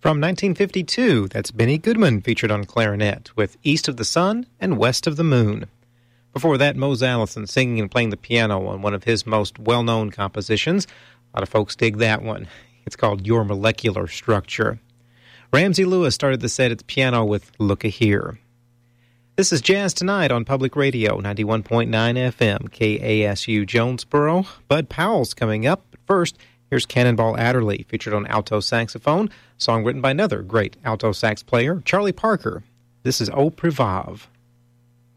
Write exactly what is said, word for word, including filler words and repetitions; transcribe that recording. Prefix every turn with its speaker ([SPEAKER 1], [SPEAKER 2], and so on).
[SPEAKER 1] From nineteen fifty-two, that's Benny Goodman featured on clarinet with East of the Sun and West of the Moon. Before that, Mose Allison singing and playing the piano on one of his most well-known compositions. A lot of folks dig that one. It's called Your Molecular Structure. Ramsey Lewis started the set at the piano with Look-a-Here. This is Jazz Tonight on Public Radio, ninety-one point nine F M, K A S U Jonesboro. Bud Powell's coming up. But first, here's Cannonball Adderley, featured on alto saxophone, song written by another great alto sax player, Charlie Parker. This is Au Privave.